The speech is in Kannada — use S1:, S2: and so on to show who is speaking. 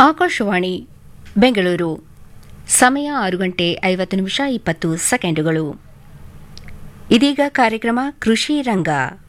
S1: ಆಕಾಶವಾಣಿ ಬೆಂಗಳೂರು ಸಮಯ 6:50 ನಿಮಿಷ 20 ಸೆಕೆಂಡುಗಳು. ಇದೀಗ ಕಾರ್ಯಕ್ರಮ ಕೃಷಿ ರಂಗ.